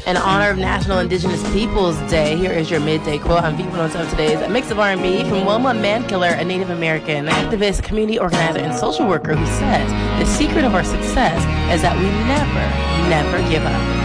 In honor of National Indigenous Peoples Day, here is your midday quote on V107 Today's a mix of R&B from Wilma Mankiller, a Native American activist, community organizer, and social worker who says the secret of our success is that we never give up.